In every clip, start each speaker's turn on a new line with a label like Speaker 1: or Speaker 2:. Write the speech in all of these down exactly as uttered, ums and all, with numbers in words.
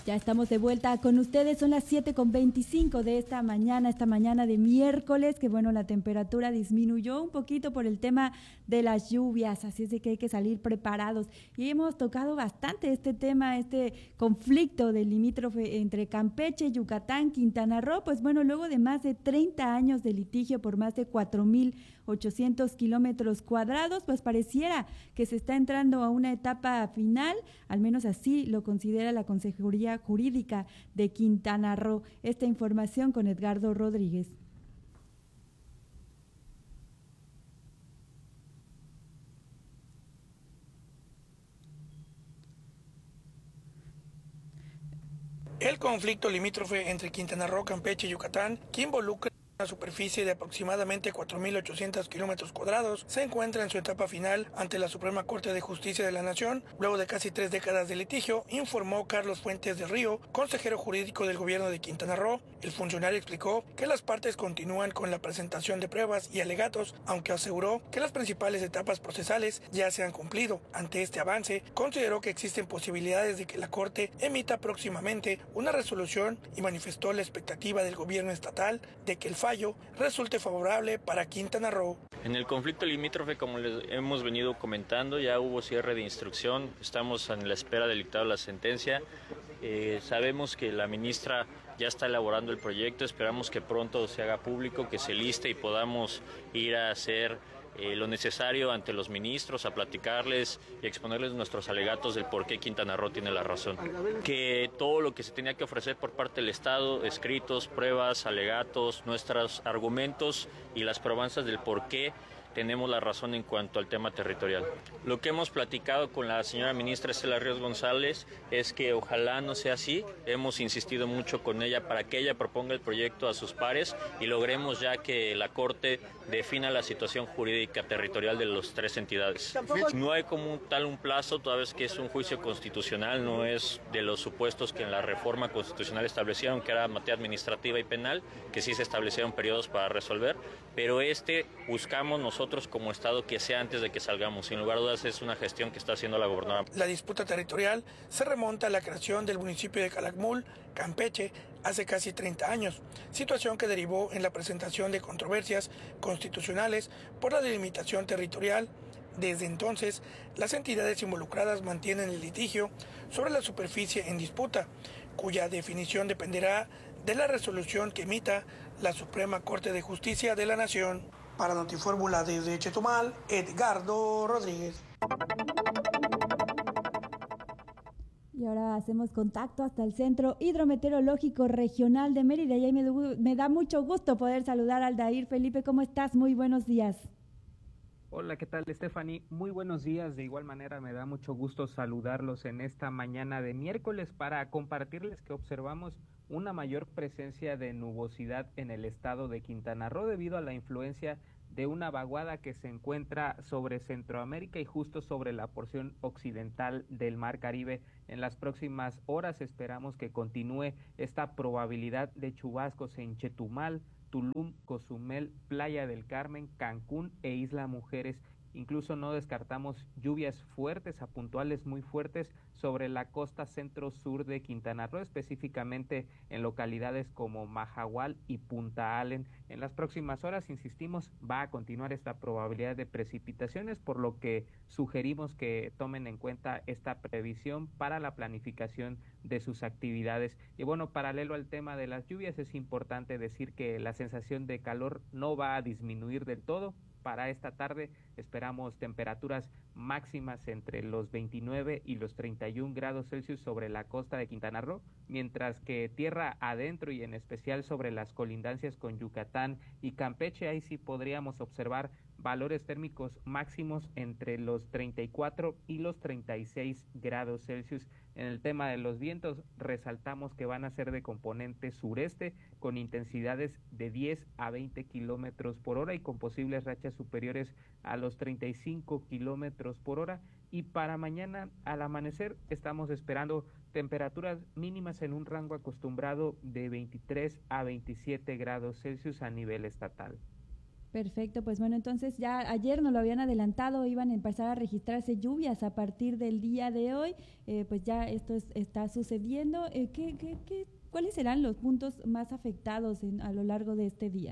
Speaker 1: Ya estamos de vuelta con ustedes, son las siete con veinticinco de esta mañana, esta mañana de miércoles, que bueno, la temperatura disminuyó un poquito por el tema de las lluvias, así es de que hay que salir preparados. Y hemos tocado bastante este tema, este conflicto del limítrofe entre Campeche, Yucatán, Quintana Roo, pues bueno, luego de más de treinta años de litigio por más de cuatro mil ochocientos kilómetros cuadrados, pues pareciera que se está entrando a una etapa final, al menos así lo considera la Consejería Jurídica de Quintana Roo. Esta información con Edgardo Rodríguez.
Speaker 2: El conflicto limítrofe entre Quintana Roo, Campeche y Yucatán, que involucra una superficie de aproximadamente cuatro mil ochocientos kilómetros cuadrados, se encuentra en su etapa final ante la Suprema Corte de Justicia de la Nación, luego de casi tres décadas de litigio, informó Carlos Fuentes del Río, consejero jurídico del gobierno de Quintana Roo. El funcionario explicó que las partes continúan con la presentación de pruebas y alegatos, aunque aseguró que las principales etapas procesales ya se han cumplido. Ante este avance, consideró que existen posibilidades de que la Corte emita próximamente una resolución y manifestó la expectativa del gobierno estatal de que el fallo resulte favorable para Quintana Roo.
Speaker 3: En el conflicto limítrofe, como les hemos venido comentando, ya hubo cierre de instrucción, estamos en la espera del dictado de la sentencia. Eh, sabemos que la ministra ya está elaborando el proyecto, esperamos que pronto se haga público, que se liste y podamos ir a hacer Eh, lo necesario ante los ministros, a platicarles y exponerles nuestros alegatos del por qué Quintana Roo tiene la razón. Que todo lo que se tenía que ofrecer por parte del Estado, escritos, pruebas, alegatos, nuestros argumentos y las probanzas del por qué tenemos la razón en cuanto al tema territorial. Lo que hemos platicado con la señora ministra Estela Ríos González es que ojalá no sea así. Hemos insistido mucho con ella para que ella proponga el proyecto a sus pares y logremos ya que la Corte defina la situación jurídica territorial de las tres entidades. No hay como un, tal un plazo, toda vez que es un juicio constitucional, no es de los supuestos que en la reforma constitucional establecieron, que era materia administrativa y penal, que sí se establecieron periodos para resolver, pero este buscamos nosotros como Estado que sea antes de que salgamos. Sin lugar a dudas es una gestión que está haciendo la gobernadora.
Speaker 2: La disputa territorial se remonta a la creación del municipio de Calakmul, Campeche, hace casi treinta años, situación que derivó en la presentación de controversias constitucionales por la delimitación territorial. Desde entonces, las entidades involucradas mantienen el litigio sobre la superficie en disputa, cuya definición dependerá de la resolución que emita la Suprema Corte de Justicia de la Nación. Para Notifórmula desde Chetumal, Edgardo Rodríguez.
Speaker 1: Y ahora hacemos contacto hasta el Centro Hidrometeorológico Regional de Mérida. Y ahí me, me da mucho gusto poder saludar al Aldair. Felipe, ¿cómo estás? Muy buenos días.
Speaker 4: Hola, ¿qué tal, Stephanie? Muy buenos días. De igual manera me da mucho gusto saludarlos en esta mañana de miércoles para compartirles que observamos una mayor presencia de nubosidad en el estado de Quintana Roo debido a la influencia de una vaguada que se encuentra sobre Centroamérica y justo sobre la porción occidental del Mar Caribe. En las próximas horas esperamos que continúe esta probabilidad de chubascos en Chetumal, Tulum, Cozumel, Playa del Carmen, Cancún e Isla Mujeres. Incluso no descartamos lluvias fuertes a puntuales muy fuertes sobre la costa centro-sur de Quintana Roo, específicamente en localidades como Mahahual y Punta Allen. En las próximas horas, insistimos, va a continuar esta probabilidad de precipitaciones, por lo que sugerimos que tomen en cuenta esta previsión para la planificación de sus actividades. Y bueno, paralelo al tema de las lluvias, es importante decir que la sensación de calor no va a disminuir del todo. Para esta tarde esperamos temperaturas máximas entre los veintinueve y los treinta y un grados Celsius sobre la costa de Quintana Roo, mientras que tierra adentro y en especial sobre las colindancias con Yucatán y Campeche, ahí sí podríamos observar valores térmicos máximos entre los treinta y cuatro y los treinta y seis grados Celsius. En el tema de los vientos, resaltamos que van a ser de componente sureste con intensidades de diez a veinte kilómetros por hora y con posibles rachas superiores a los treinta y cinco kilómetros por hora. Y para mañana al amanecer estamos esperando temperaturas mínimas en un rango acostumbrado de veintitrés a veintisiete grados Celsius a nivel estatal.
Speaker 1: Perfecto, pues bueno, entonces ya ayer nos lo habían adelantado, iban a empezar a registrarse lluvias a partir del día de hoy, eh, pues ya esto es, está sucediendo. Eh, ¿qué, qué, qué, ¿Cuáles serán los puntos más afectados en, a lo largo de este día?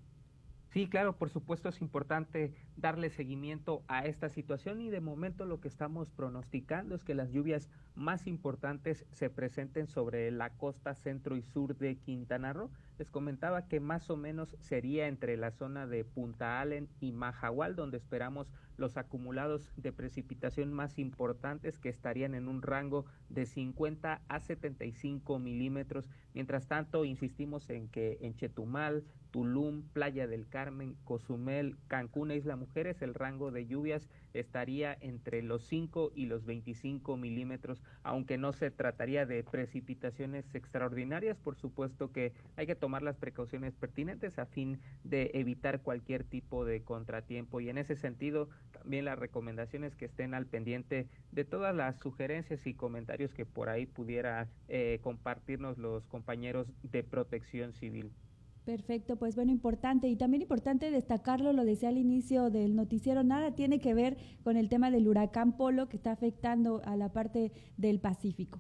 Speaker 4: Sí, claro, por supuesto es importante darle seguimiento a esta situación y de momento lo que estamos pronosticando es que las lluvias más importantes se presenten sobre la costa centro y sur de Quintana Roo. Les comentaba que más o menos sería entre la zona de Punta Allen y Mahahual, donde esperamos los acumulados de precipitación más importantes, que estarían en un rango de cincuenta a setenta y cinco milímetros. Mientras tanto, insistimos en que en Chetumal, Tulum, Playa del Carmen, Cozumel, Cancún e Isla Mujeres, el rango de lluvias estaría entre los cinco y los veinticinco milímetros, aunque no se trataría de precipitaciones extraordinarias. Por supuesto que hay que tomar las precauciones pertinentes a fin de evitar cualquier tipo de contratiempo, y en ese sentido también las recomendaciones que estén al pendiente de todas las sugerencias y comentarios que por ahí pudiera eh, compartirnos los compañeros de Protección Civil.
Speaker 1: Perfecto, pues bueno, importante y también importante destacarlo, lo decía al inicio del noticiero, nada tiene que ver con el tema del huracán Polo que está afectando a la parte del Pacífico.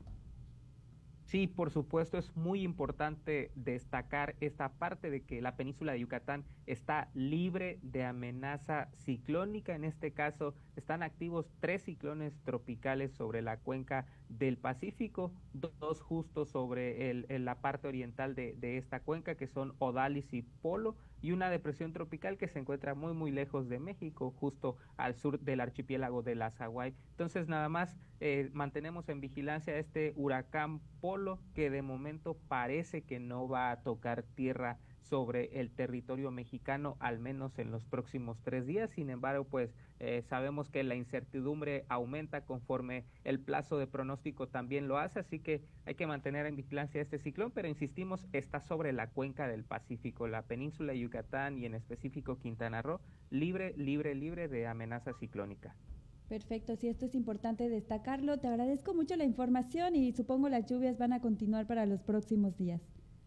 Speaker 4: Sí, por supuesto, es muy importante destacar esta parte de que la península de Yucatán está libre de amenaza ciclónica. En este caso, están activos tres ciclones tropicales sobre la cuenca del Pacífico, dos justo sobre el, el, la parte oriental de, de esta cuenca, que son Odalis y Polo, y una depresión tropical que se encuentra muy muy lejos de México, justo al sur del archipiélago de las Hawái. Entonces nada más eh, mantenemos en vigilancia este huracán Polo, que de momento parece que no va a tocar tierra sobre el territorio mexicano, al menos en los próximos tres días. Sin embargo, pues eh, sabemos que la incertidumbre aumenta conforme el plazo de pronóstico también lo hace, así que hay que mantener en vigilancia este ciclón, pero insistimos, está sobre la cuenca del Pacífico, la península de Yucatán y en específico Quintana Roo, libre, libre, libre de amenaza ciclónica.
Speaker 1: Perfecto, sí, esto es importante destacarlo. Te agradezco mucho la información y supongo las lluvias van a continuar para los próximos días.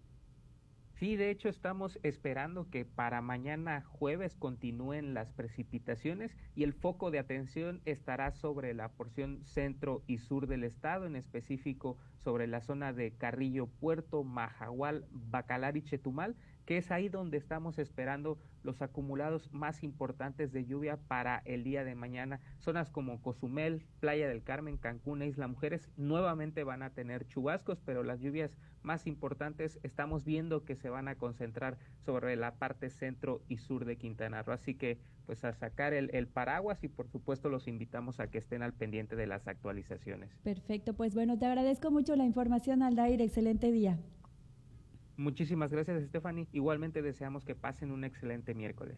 Speaker 4: Sí, de hecho estamos esperando que para mañana jueves continúen las precipitaciones y el foco de atención estará sobre la porción centro y sur del estado, en específico sobre la zona de Carrillo Puerto, Mahahual, Bacalar y Chetumal, que es ahí donde estamos esperando los acumulados más importantes de lluvia para el día de mañana. Zonas como Cozumel, Playa del Carmen, Cancún e Isla Mujeres nuevamente van a tener chubascos, pero las lluvias más importantes estamos viendo que se van a concentrar sobre la parte centro y sur de Quintana Roo. Así que pues a sacar el, el paraguas y por supuesto los invitamos a que estén al pendiente de las actualizaciones.
Speaker 1: Perfecto, pues bueno, te agradezco mucho la información, Aldair, excelente día.
Speaker 4: Muchísimas gracias, Stephanie. Igualmente deseamos que pasen un excelente miércoles.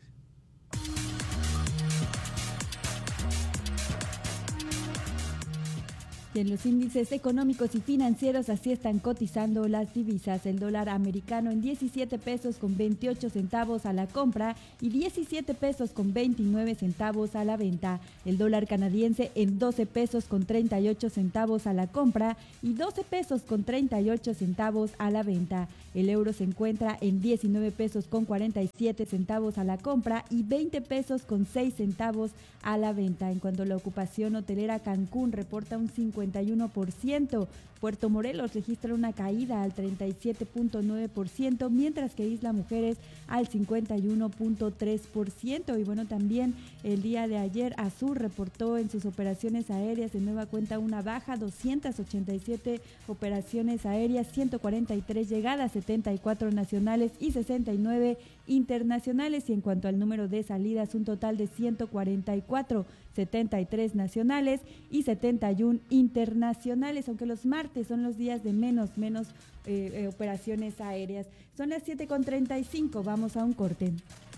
Speaker 1: Y en los índices económicos y financieros así están cotizando las divisas. El dólar americano en diecisiete pesos con veintiocho centavos a la compra y diecisiete pesos con veintinueve centavos a la venta. El dólar canadiense en doce pesos con treinta y ocho centavos a la compra y doce pesos con treinta y ocho centavos a la venta. El euro se encuentra en diecinueve pesos con cuarenta y siete centavos a la compra y veinte pesos con seis centavos a la venta. En cuanto a la ocupación hotelera, Cancún reporta un cincuenta y uno por ciento, Puerto Morelos registra una caída al treinta y siete punto nueve por ciento, mientras que Isla Mujeres al cincuenta y uno punto tres por ciento. Y bueno, también el día de ayer Azur reportó en sus operaciones aéreas en nueva cuenta una baja, doscientas ochenta y siete operaciones aéreas, ciento cuarenta y tres llegadas, setenta y cuatro nacionales y sesenta y nueve internacionales. Y en cuanto al número de salidas, un total de ciento cuarenta y cuatro, setenta y tres nacionales y setenta y uno internacionales, aunque los martes son los días de menos, menos eh, eh, operaciones aéreas. Son las siete con treinta y cinco, vamos a un corte.